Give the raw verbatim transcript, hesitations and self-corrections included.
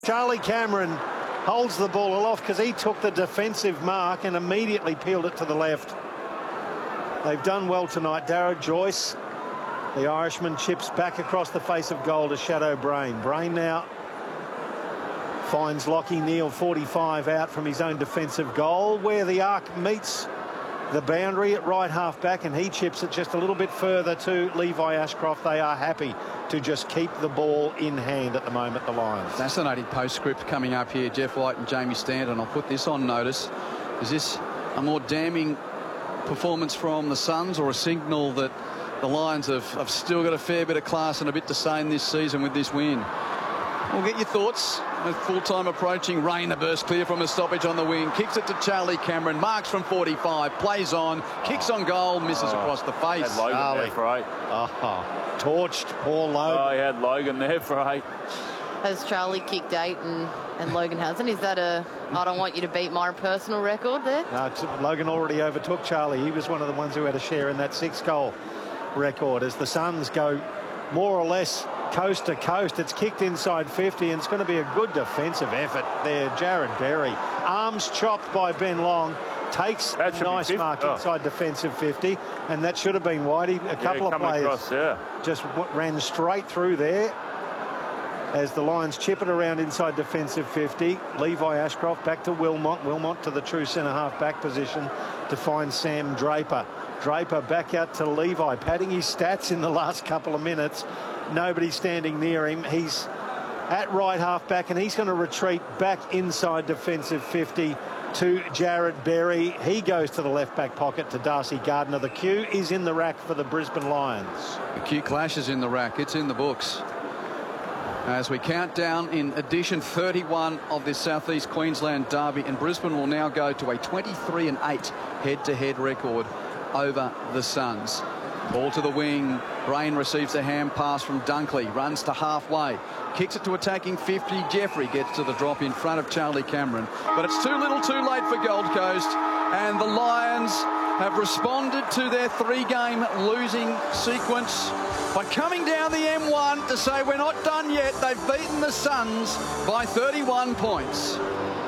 Charlie Cameron holds the ball aloft because he took the defensive mark and immediately peeled it to the left. They've done well tonight. Darragh Joyce, the Irishman, chips back across the face of goal to Shadow Brain. Brain now finds Lockie Neal, forty-five, out from his own defensive goal, where the arc meets the boundary at right half back, and he chips it just a little bit further to Levi Ashcroft. They are happy to just keep the ball in hand at the moment, the Lions. Fascinating postscript coming up here. Jeff White and Jamie Stanton. I'll put this on notice. Is this a more damning performance from the Suns, or a signal that the Lions have, have still got a fair bit of class and a bit to say in this season with this win? We'll get your thoughts. With full time approaching, Rain the burst clear from a stoppage on the wing, kicks it to Charlie Cameron, marks from forty-five, plays on, kicks on goal, misses oh, across the face. Had Logan Charlie. there for eight. Oh, torched poor Logan. Oh, he had Logan there for eight. Has Charlie kicked eight and, and Logan hasn't? Is that a, I don't want you to beat my personal record there? No, Logan already overtook Charlie. He was one of the ones who had a share in that six goal record as the Suns go more or less coast to coast. It's kicked inside fifty, and it's going to be a good defensive effort there. Jared Berry, arms chopped by Ben Long, takes a nice mark oh. inside defensive fifty, and that should have been Whitey. A couple yeah, of players across, yeah. just ran straight through there as the Lions chip it around inside defensive fifty. Levi Ashcroft back to Wilmot. Wilmot to the true centre-half back position to find Sam Draper. Draper back out to Levi, padding his stats in the last couple of minutes. Nobody standing near him. He's at right half back, and he's going to retreat back inside defensive fifty to Jared Berry. He goes to the left back pocket to Darcy Gardner. The cue is in the rack for the Brisbane Lions. The cue clash is in the rack. It's in the books. As we count down in edition thirty-one of this Southeast Queensland derby, and Brisbane will now go to a twenty-three and eight head-to-head record over the Suns. Ball to the wing. Brain receives a hand pass from Dunkley. Runs to halfway. Kicks it to attacking fifty. Jeffrey gets to the drop in front of Charlie Cameron. But it's too little too late for Gold Coast. And the Lions have responded to their three-game losing sequence by coming down the M one to say we're not done yet. They've beaten the Suns by thirty-one points.